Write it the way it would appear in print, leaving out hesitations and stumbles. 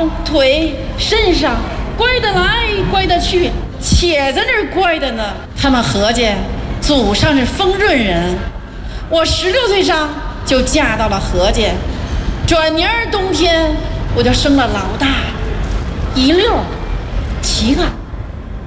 腿、身上拐得来拐得去，且在那儿拐的呢。他们合计祖上是丰润人，我16岁上就嫁到了何家，转年冬天我就生了老大，一溜7个。